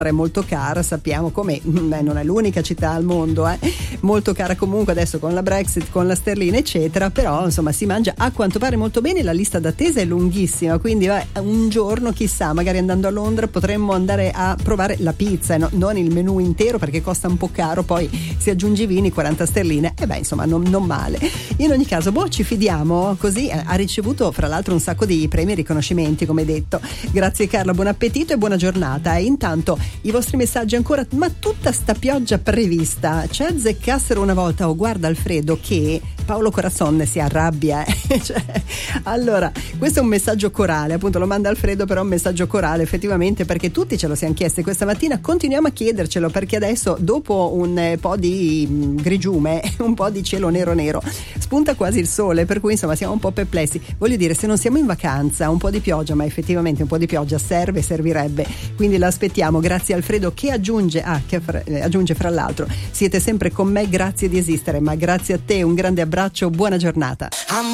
è molto cara, sappiamo com'è, non è l'unica città al mondo, molto cara comunque adesso con la Brexit, con la sterlina eccetera, però insomma si mangia a quanto pare molto bene, la lista d'attesa è lunghissima, quindi un giorno chissà, magari andando a Londra potremmo andare a provare la pizza, non il menù intero perché costa un po' caro, poi si aggiunge i vini, 40 sterline, e insomma non male. In ogni caso ci fidiamo, così ha ricevuto fra l'altro un sacco di premi e riconoscimenti come detto. Grazie Carla, buon appetito e buona giornata. E intanto i vostri messaggi ancora, ma tutta sta pioggia prevista, ci azzeccassero una volta, guarda Alfredo che Paolo Corazon si arrabbia, allora questo è un messaggio corale, appunto lo manda Alfredo, però è un messaggio corale effettivamente, perché tutti ce lo siamo chiesti questa mattina, continuiamo a chiedercelo, perché adesso dopo un po' di grigiume, un po' di cielo nero spunta quasi il sole, per cui insomma siamo un po' perplessi. Voglio dire, se non siamo in vacanza, un po' di pioggia, ma effettivamente un po' di pioggia servirebbe, quindi l'aspettiamo. Grazie Alfredo che aggiunge fra l'altro, siete sempre con me, grazie di esistere, ma grazie a te, un grande abbraccio, buona giornata.